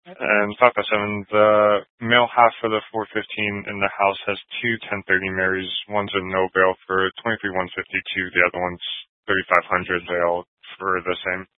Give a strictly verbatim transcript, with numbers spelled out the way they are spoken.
And five by seven, the male half of the four fifteen in the house has two ten thirty Marys. One's a no bail for twenty-three one fifty-two. The other one's thirty-five hundred bail for the same.